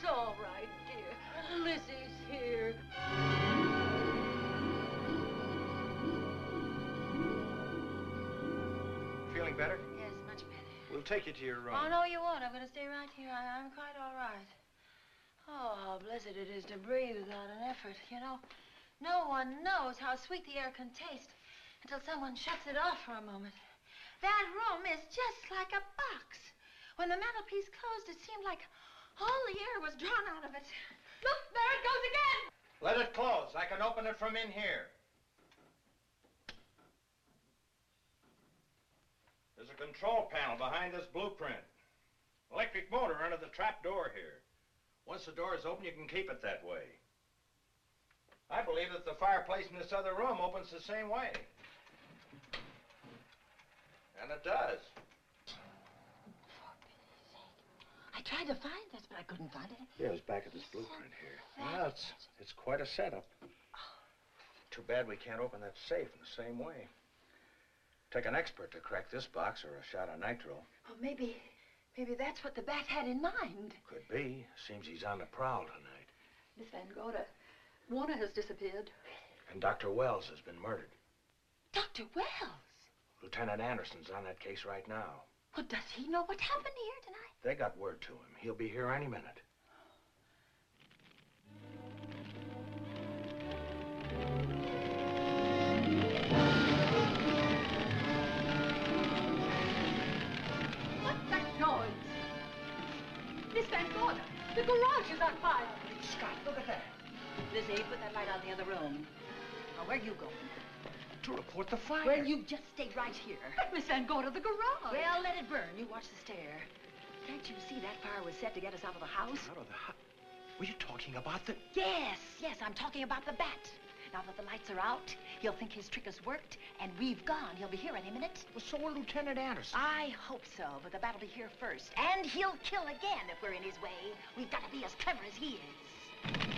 It's all right, dear. Lizzie's here. Feeling better? Yes, much better. We'll take you to your room. Oh, no, you won't. I'm going to stay right here. I'm quite all right. Oh, how blessed it is to breathe without an effort. You know, no one knows how sweet the air can taste until someone shuts it off for a moment. That room is just like a box. When the mantelpiece closed, it seemed like all the air was drawn out of it. Look, there it goes again. Let it close. I can open it from in here. There's a control panel behind this blueprint. Electric motor under the trap door here. Once the door is open, you can keep it that way. I believe that the fireplace in this other room opens the same way. And it does. I tried to find this, but I couldn't find it. Yeah, it's back at this blueprint here. Well, it's quite a setup. Too bad we can't open that safe in the same way. Take an expert to crack this box or a shot of nitro. Well, maybe that's what the bat had in mind. Could be. Seems he's on the prowl tonight. Miss Van Gorder, Warner has disappeared. And Dr. Wells has been murdered. Dr. Wells? Lieutenant Anderson's on that case right now. Well, does he know what happened here tonight? They got word to him. He'll be here any minute. What's that noise? Miss Van Gorder, the garage is on fire. Scott, look at that. Lizzie, put that light out in the other room. Now, where are you going? To report the fire. Well, you just stay right here. But Miss Van Gorder, the garage. Well, let it burn. You watch the stair. Can't you see that fire was set to get us out of the house? Out of the house? Were you talking about the... Yes, I'm talking about the bat. Now that the lights are out, he'll think his trick has worked, and we've gone. He'll be here any minute. Well, so will Lieutenant Anderson. I hope so, but the bat will be here first. And he'll kill again if we're in his way. We've got to be as clever as he is.